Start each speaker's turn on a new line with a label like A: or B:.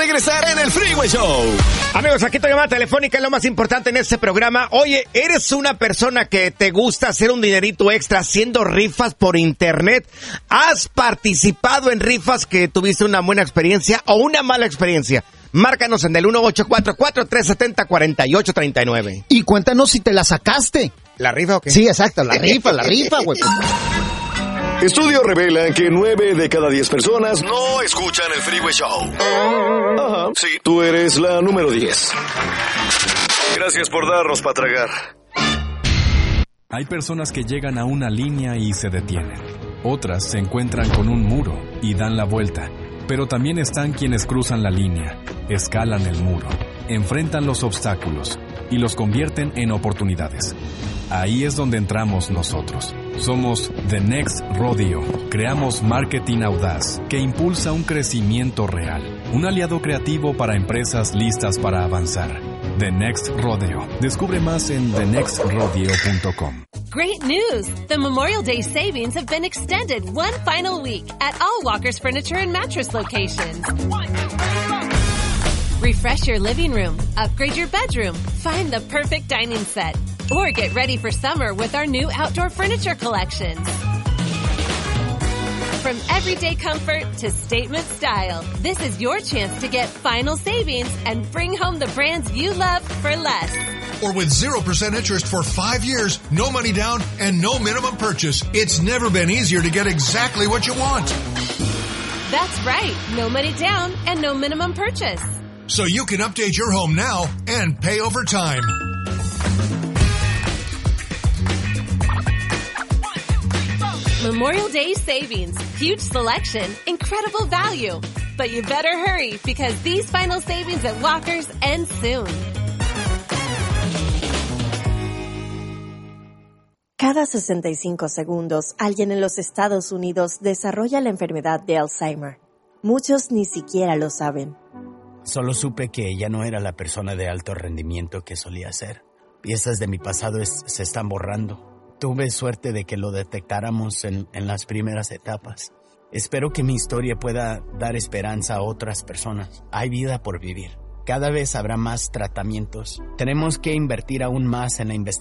A: regresar en el Freeway Show.
B: Amigos, aquí tu llamada telefónica es lo más importante en este programa. Oye, ¿eres una persona que te gusta hacer un dinerito extra haciendo rifas por internet? ¿Has participado en rifas que tuviste una buena experiencia o una mala experiencia? Márcanos en el 1844-370-4839.
C: Y cuéntanos si te la sacaste.
B: ¿La rifa o qué?
C: Sí, exacto, la rifa, güey.
A: Estudios revelan que 9 de cada 10 personas no escuchan el Freeway Show. Ajá, sí, tú eres la número 10. Gracias por darnos para tragar.
D: Hay personas que llegan a una línea y se detienen. Otras se encuentran con un muro y dan la vuelta. Pero también están quienes cruzan la línea, escalan el muro, enfrentan los obstáculos y los convierten en oportunidades. Ahí es donde entramos nosotros. Somos The Next Rodeo. Creamos marketing audaz que impulsa un crecimiento real. Un aliado creativo para empresas listas para avanzar. The Next Rodeo. Descubre más en thenextrodeo.com.
E: Great news! The Memorial Day savings have been extended one final week at all Walker's Furniture and Mattress locations. Refresh your living room, upgrade your bedroom, find the perfect dining set, or get ready for summer with our new outdoor furniture collections. From everyday comfort to statement style, this is your chance to get final savings and bring home the brands you love for less.
F: Or with 0% interest for 5 years, no money down, and no minimum purchase. It's never been easier to get exactly what you want.
E: That's right. No money down and no minimum purchase.
F: So you can update your home now and pay over time.
E: Memorial Day savings, huge selection, incredible value. But you better hurry because these final savings at Walker's end soon.
G: Cada 65 segundos, alguien en los Estados Unidos desarrolla la enfermedad de Alzheimer. Muchos ni siquiera lo saben.
H: Solo supe que ella no era la persona de alto rendimiento que solía ser. Piezas de mi pasado se están borrando. Tuve suerte de que lo detectáramos en las primeras etapas. Espero que mi historia pueda dar esperanza a otras personas. Hay vida por vivir. Cada vez habrá más tratamientos. Tenemos que invertir aún más en la investigación.